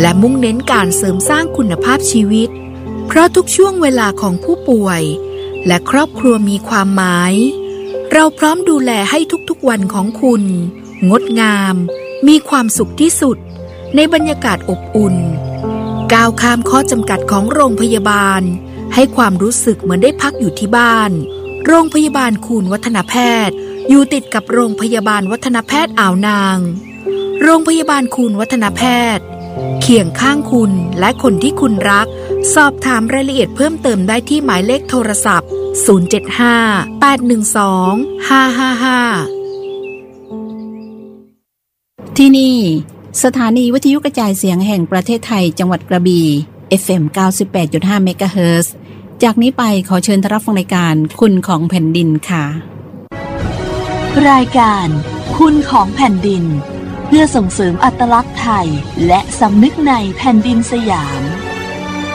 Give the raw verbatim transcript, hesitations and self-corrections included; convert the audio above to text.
และมุ่งเน้นการเสริมสร้างคุณภาพชีวิตเพราะทุกช่วงเวลาของผู้ป่วยและครอบครัวมีความหมายเราพร้อมดูแลให้ทุกๆวันของคุณงดงามมีความสุขที่สุดในบรรยากาศอบอุ่นก้าวข้ามข้อจำกัดของโรงพยาบาลให้ความรู้สึกเหมือนได้พักอยู่ที่บ้านโรงพยาบาลคูนวัฒนแพทย์อยู่ติดกับโรงพยาบาลวัฒนแพทย์อ่าวนางโรงพยาบาลคูนวัฒนแพทย์เคียงข้างคุณและคนที่คุณรักสอบถามรายละเอียดเพิ่มเติมได้ที่หมายเลขโทรศัพท์ศูนย์ เจ็ด ห้า แปด หนึ่ง สอง ห้า ห้า ห้าที่นี่สถานีวิทยุกระจายเสียงแห่งประเทศไทยจังหวัดกระบี่ เอฟ เอ็ม เก้าสิบแปดจุดห้า เมกะเฮิรตซ์จากนี้ไปขอเชิญรับฟังรายการคุณของแผ่นดินค่ะรายการคุณของแผ่นดินเพื่อส่งเสริมอัตลักษณ์ไทยและสำนึกในแผ่นดินสยาม